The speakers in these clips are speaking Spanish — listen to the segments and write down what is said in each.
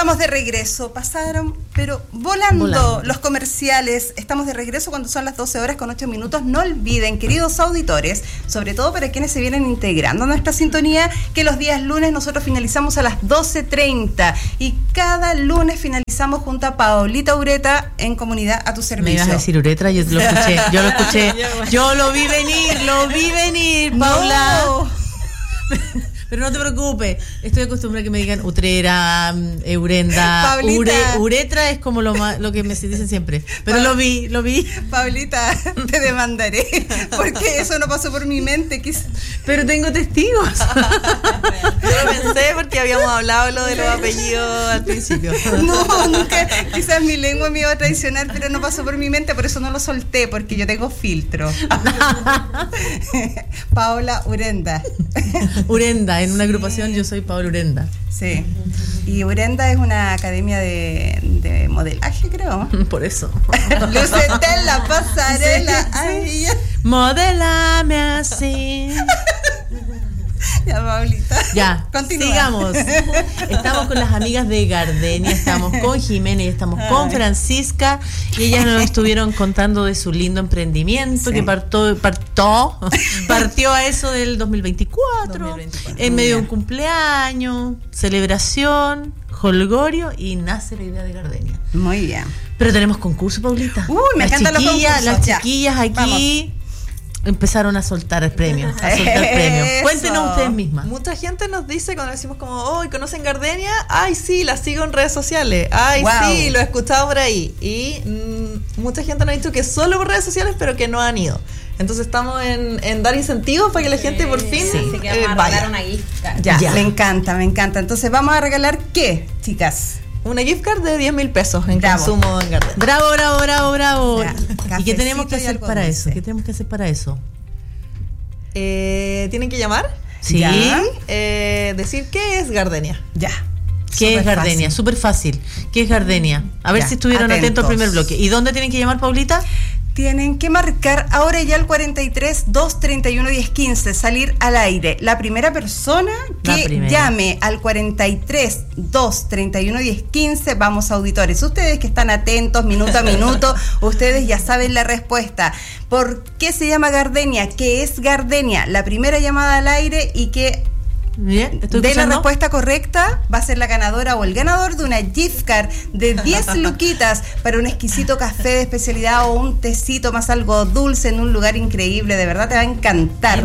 Estamos de regreso, pasaron, pero volando los comerciales. Estamos de regreso cuando son las 12 horas con 8 minutos. No olviden, queridos auditores, sobre todo para quienes se vienen integrando a nuestra sintonía, que los días lunes nosotros finalizamos a las 12:30 y cada lunes finalizamos junto a Paulita Ureta en Comunidad a tu Servicio. Me ibas a decir Uretra, yo lo escuché, yo lo vi venir, Paula. No. Pero no te preocupes, estoy acostumbrada a que me digan Utrera, Eurenda, Uretra es como lo que me dicen siempre. Pero lo vi. Paulita, te demandaré, porque eso no pasó por mi mente. Pero tengo testigos. Yo pensé porque habíamos hablado lo de los apellidos al principio. No, nunca, quizás mi lengua me iba a traicionar, pero no pasó por mi mente, por eso no lo solté, porque yo tengo filtro. Paola Urenda. Urenda, en una agrupación yo soy Paola Urenda. Sí. Y Urenda es una academia de modelaje, creo. Por eso. Lúcete en la pasarela. Sí. Ay, modélame así. Ya, Paulita. Ya, continúa. Sigamos. Estamos con las amigas de Gardenia, estamos con Jimena y estamos con Francisca, y ellas nos estuvieron contando de su lindo emprendimiento que partió a eso del 2024, en medio de un cumpleaños, celebración, jolgorio, y nace la idea de Gardenia. Muy bien. Pero tenemos concurso, Paulita. Me encantan los concursos. Las chiquillas aquí. Vamos. Empezaron a soltar el premio. Cuéntenos ustedes mismas. Mucha gente nos dice cuando decimos como, oh, ¿conocen Gardenia? Ay, sí, la sigo en redes sociales. Ay, wow. Sí, lo he escuchado por ahí. Y mucha gente nos ha dicho que solo por redes sociales, pero que no han ido. Entonces estamos en dar incentivos para que la gente por fin vaya. Una gift card. Ya. Me encanta. Entonces, ¿vamos a regalar qué, chicas? Una gift card de 10,000 pesos en consumo en Gardenia. Bravo. Ya, ¿Y qué tenemos que hacer para eso? ¿Tienen que llamar? Sí. Decir qué es Gardenia. Ya. ¿Qué es Gardenia? Súper fácil. ¿Qué es Gardenia? A ver si estuvieron atentos al primer bloque. ¿Y dónde tienen que llamar, Paulita? Tienen que marcar ahora ya el 43-231-1015, salir al aire. La primera persona que llame al 43-231-1015, vamos, auditores. Ustedes que están atentos minuto a minuto, ustedes ya saben la respuesta. ¿Por qué se llama Gardenia? ¿Qué es Gardenia? La primera llamada al aire y que de la respuesta correcta va a ser la ganadora o el ganador de una gift card de 10 luquitas para un exquisito café de especialidad o un tecito más algo dulce en un lugar increíble. De verdad te va a encantar,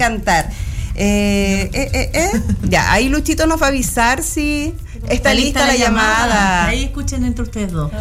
Ya, ahí Luchito nos va a avisar si está lista la llamada. Ahí escuchen entre ustedes dos.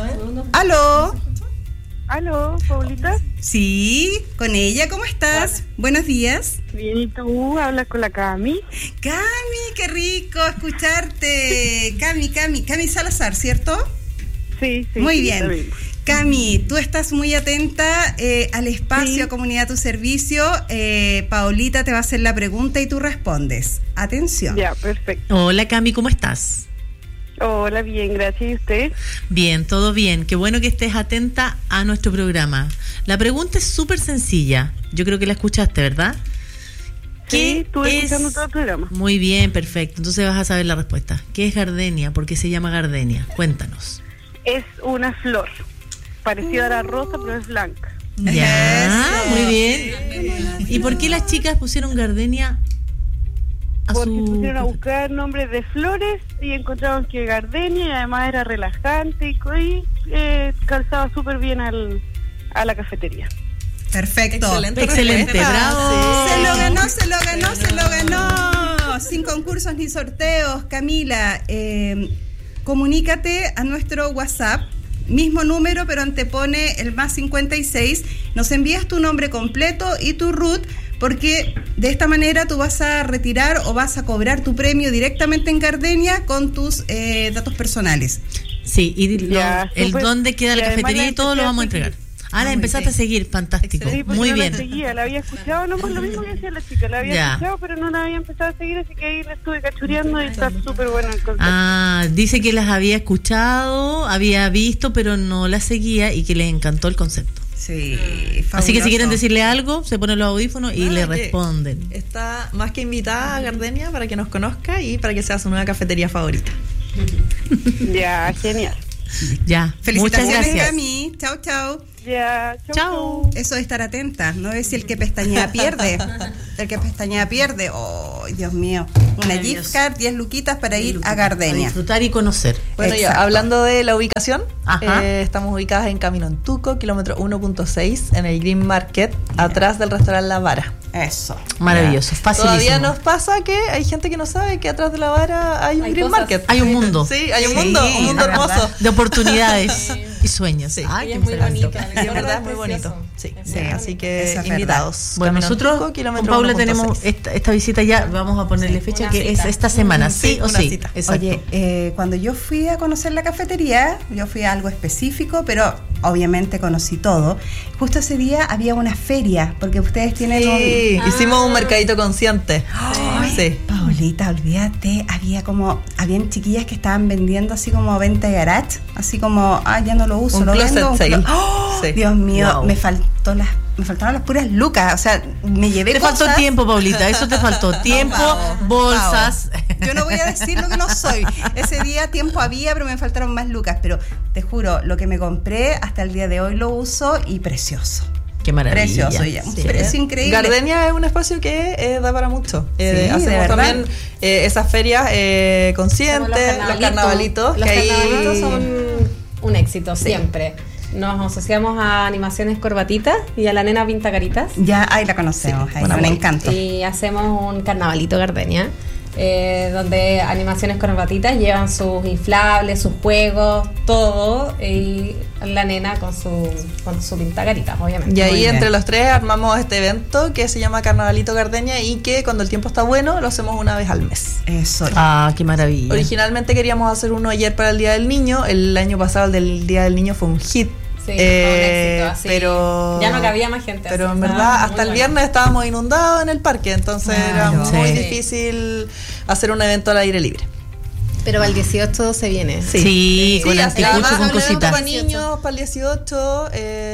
¿Aló, Paulita? Sí, con ella, ¿cómo estás? Hola. Buenos días. Bien, ¿y tú? ¿Hablas con la Cami? Cami, qué rico escucharte. Cami Salazar, ¿cierto? Sí. Muy bien. Cami, tú estás muy atenta al espacio, a Comunidad a tu Servicio. Paulita te va a hacer la pregunta y tú respondes. Atención. Ya, perfecto. Hola, Cami, ¿cómo estás? Hola, bien, gracias. ¿Y usted? Bien, todo bien. Qué bueno que estés atenta a nuestro programa. La pregunta es súper sencilla. Yo creo que la escuchaste, ¿verdad? Sí, estuve escuchando todo el programa. Muy bien, perfecto. Entonces vas a saber la respuesta. ¿Qué es Gardenia? ¿Por qué se llama Gardenia? Cuéntanos. Es una flor. Parecida a la rosa, pero es blanca. Ya, muy bien. ¿Y por qué las chicas pusieron Gardenia? Porque pusieron a buscar nombres de flores y encontraron que Gardenia, y además era relajante y calzaba súper bien a la cafetería. Perfecto. Excelente, bravo. Sí. Se lo ganó. Sin concursos ni sorteos, Camila. Comunícate a nuestro WhatsApp. Mismo número, pero antepone el más 56. Nos envías tu nombre completo y tu RUT, porque de esta manera tú vas a retirar o vas a cobrar tu premio directamente en Gardenia con tus datos personales. Sí, y dónde queda la cafetería y todo lo vamos a entregar. La empezaste a seguir, fantástico. Sí, muy bien. La seguía, la había escuchado, no por lo mismo que decía la chica, la había escuchado, pero no la había empezado a seguir, así que ahí la estuve cachureando y está súper bueno el concepto. Dice que las había escuchado, había visto, pero no las seguía y que les encantó el concepto. Sí, fabuloso. Así que si quieren decirle algo, se ponen los audífonos y le responden. Está más que invitada a Gardenia para que nos conozca y para que sea su nueva cafetería favorita. Ya, genial. Ya, Felicitaciones, muchas gracias. Cami. Chau, chau. Ya, Chau. Eso de estar atenta, no es si el que pestañea pierde. El que pestañea pierde. Oh, Dios mío. Una gift card, 10 luquitas para ir a Gardenia. Disfrutar y conocer. Bueno, ya, Exacto. hablando de la ubicación, Ajá. estamos ubicadas en Camino Antuco, kilómetro 1.6, en el Green Market, atrás del restaurante La Vara. Eso. Maravilloso, facilísimo. Todavía nos pasa que hay gente que no sabe que atrás de La Vara hay un Hay Green cosas. Market. Hay un mundo. Sí, hay un Sí, mundo la hermoso. verdad. De oportunidades y sueños. Sí. Ay, Y qué es muy interesante. bonita. Y en verdad es muy precioso. bonito. Sí, Es Sí, muy así bonito. que Eso es invitados. Bueno, Camino nosotros Antuco, con kilómetro Paula 1.6. tenemos esta visita ya, vamos a ponerle fecha una que cita. es esta semana, sí o una sí. cita. Exacto. Oye, cuando yo fui a conocer la cafetería, yo fui a algo específico, pero obviamente conocí todo. Justo ese día había una feria, porque ustedes tienen Sí, hicimos un mercadito consciente. Sí. Paulita, olvídate, habían chiquillas que estaban vendiendo así como venta de garage, así como, ya no lo uso, Un lo closet vendo. sale. ¡Oh! Sí. Dios mío, Wow. me faltaron las puras lucas, o sea, me llevé Te cosas. faltó tiempo, Paulita, eso te faltó. Tiempo, Pavo, bolsas. pavo. Yo no voy a decir lo que no soy. Ese día tiempo había, pero me faltaron más lucas. Pero te juro, lo que me compré hasta el día de hoy lo uso y precioso. Qué maravilla. Precioso, ya. Un Sí. precio increíble. Gardenia es un espacio que da para mucho. de Hacemos verdad. también esas ferias conscientes, los carnavalitos. Los que ahí- carnavalitos son un éxito siempre. Nos asociamos a Animaciones Corbatitas y a la nena Pinta Caritas. Ya, ahí la conocemos, ahí, un encanto. Y hacemos un carnavalito Gardenia, donde Animaciones Corbatitas llevan sus inflables, sus juegos, todo, y la nena con su pinta caritas, obviamente. Y ahí Muy bien. entre los tres armamos este evento que se llama Carnavalito Gardenia y que cuando el tiempo está bueno lo hacemos una vez al mes. Eso. Ah, qué maravilla. Originalmente queríamos hacer uno ayer para el Día del Niño. El año pasado el del Día del Niño fue un hit. Sí, fue un éxito, así. Pero Ya no cabía más gente. Pero así, en estaba verdad muy hasta el bueno. viernes estábamos inundados en el parque, entonces era Claro. muy Sí. difícil hacer un evento al aire libre. Pero para el 18 se viene. Sí, con así anticucho, además con un evento cositas. para niños, para el 18,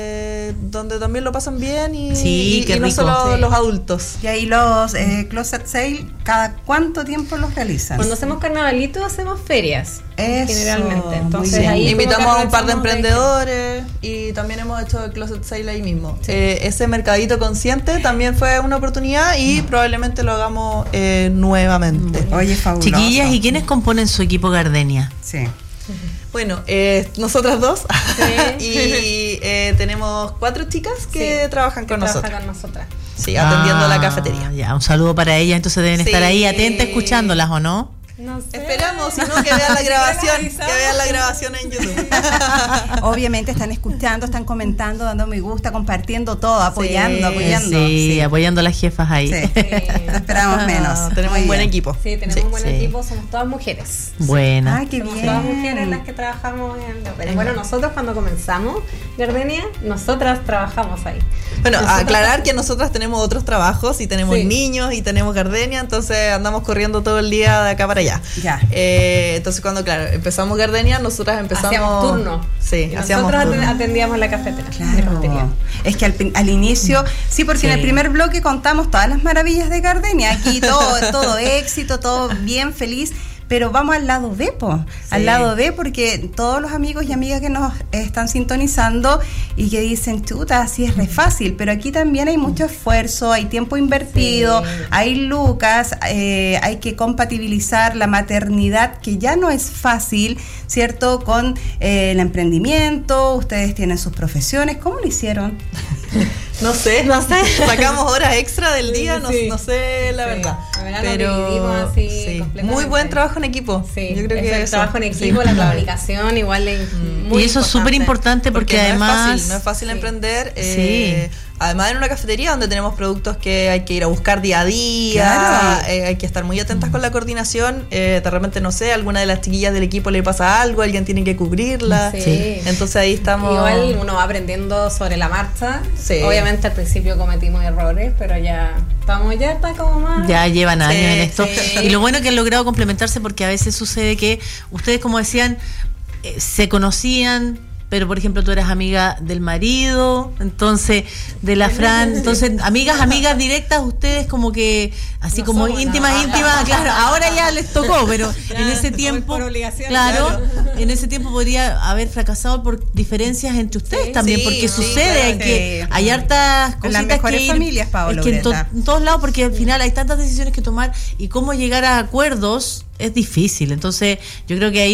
donde también lo pasan bien y, Sí, qué y no rico. solo Sí. los adultos. Y ahí los closet sale, ¿cada cuánto tiempo los realizan? Cuando hacemos carnavalitos hacemos ferias. Eso, generalmente. muy Entonces bien. ahí como Invitamos que a un par de aprovechamos emprendedores y también hemos hecho el closet sale ahí mismo. Sí. Ese mercadito consciente también fue una oportunidad y probablemente lo hagamos nuevamente. Oye, fabuloso. Chiquillas, ¿y quiénes componen su equipo Gardenia? Sí. Bueno, nosotras dos Sí. y tenemos 4 chicas que Sí, trabajan con nosotros. Trabaja con nosotras. Sí, atendiendo la Ah, cafetería. Ya, un saludo para ellas, entonces deben Sí. estar ahí atentas escuchándolas, ¿o no? No sé. Esperamos, si no, que vean la grabación, que vean la grabación en YouTube. Obviamente están escuchando, están comentando, dando me gusta, compartiendo todo, apoyando, Sí, apoyando. Sí, apoyando a las jefas ahí. Sí. No esperamos menos. Tenemos Muy un buen bien. equipo. Sí, tenemos un buen Sí. equipo, somos todas mujeres. Buena. Ay, qué Somos bien. todas mujeres las que trabajamos en Gardenia. Bueno, nosotros cuando comenzamos Gardenia, nosotras trabajamos ahí. Bueno, Nosotras- aclarar que nosotras tenemos otros trabajos y tenemos Sí. niños y tenemos Gardenia, entonces andamos corriendo todo el día de acá para allá. Ya. Entonces cuando, claro, empezamos Gardenia, nosotras empezamos... Hacíamos turno. Sí, Y hacíamos nosotros turno. atendíamos la cafetera. de Claro. cafetería. Es que al inicio, sí, porque Sí. en el primer bloque contamos todas las maravillas de Gardenia. Aquí todo éxito, todo bien, feliz. Pero vamos al lado B, al lado B, porque todos los amigos y amigas que nos están sintonizando y que dicen, chuta, así es re fácil, pero aquí también hay mucho esfuerzo, hay tiempo invertido, Sí. hay lucas, hay que compatibilizar la maternidad, que ya no es fácil, ¿cierto? Con el emprendimiento, ustedes tienen sus profesiones, ¿cómo lo hicieron? No sé, sacamos horas extra del día, Sí. no sé la Sí. verdad. La verdad nos dividimos así completamente. Muy buen trabajo en equipo. Sí, yo creo es que el eso. trabajo en Sí. equipo, la comunicación, igual es muy Y eso es súper importante porque no además... no es fácil Sí. emprender. Sí. Además en una cafetería donde tenemos productos que hay que ir a buscar día a día, Claro. hay que estar muy atentas con la coordinación. De repente, no sé, alguna de las chiquillas del equipo le pasa algo, alguien tiene que cubrirla. Sí. Entonces ahí estamos... Igual uno va aprendiendo sobre la marcha. Sí. Obviamente al principio cometimos errores, pero ya está como más. Ya llevan años Sí, en esto. sí. Y lo bueno es que han logrado complementarse porque a veces sucede que ustedes, como decían, se conocían, pero por ejemplo tú eras amiga del marido, entonces de la Fran, entonces amigas directas, ustedes como que así no como íntimas, claro, ahora ya les tocó, pero en ese tiempo, por obligación, claro, en ese tiempo podría haber fracasado por diferencias entre ustedes también, porque sucede, que hay hartas cositas, las mejores que familias, Paola, es que en todos lados, porque al final hay tantas decisiones que tomar y cómo llegar a acuerdos es difícil. Entonces yo creo que ahí